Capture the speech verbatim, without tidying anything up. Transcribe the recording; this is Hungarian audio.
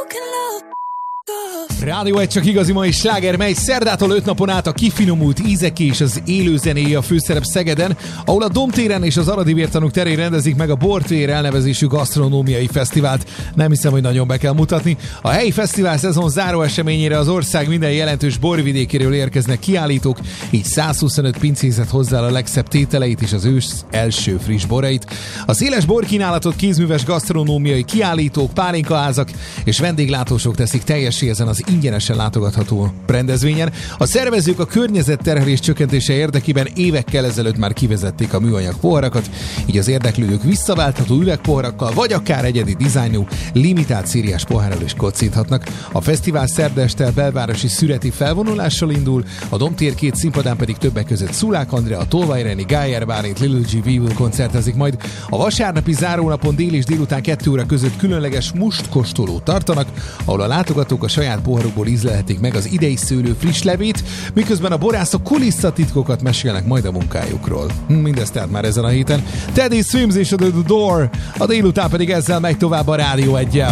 Rádió egy csak igazi mai sláger, mely szerdától öt napon át a kifinomult ízek és az élőzenéje a főszerep Szegeden, ahol a Domtéren és az Aradi Vértanúk terén rendezik meg a Bortér elnevezésű gasztronómiai fesztivált. Nem hiszem, hogy nagyon be kell mutatni. A helyi fesztivál szezon záró eseményére az ország minden jelentős borvidékéről érkeznek kiállítók, így százhuszonöt pincézet hozzá a legszebb tételeit és az ősz első friss borait. A széles borkínálatot kézműves gasztronómiai kiállítók, pálinkaházak és vendéglátósok teszik teljessé ezen az ingyenesen látogatható rendezvényen. A szervezők a környezetterhelés csökkentése érdekében évekkel ezelőtt már kivezették a műanyag poharakat, így az érdeklődők visszaváltható üvegpoharakkal, vagy akár egyedi dizájnú, limitált szériás pohárral is kocinthatnak. A fesztivál szerda este belvárosi szüreti felvonulással indul, a Domtér két színpadán pedig többek között Szulák Andrea, a Tolvaj Reni, Gájer Bálint, Lil G. Weevil koncertezik majd. A vasárnapi zárónapon dél és délután kettő óra között különleges mustkóstolót tartanak, ahol a látogatók a saját poharukból ízlelhetik meg az idei szőlő friss levét, miközben a borászok kulisszatitkokat mesélnek majd a munkájukról. Mindezt tehát már ezen a héten. Teddy Swims és a The Door, a délután pedig ezzel megy tovább a Rádió eggyel.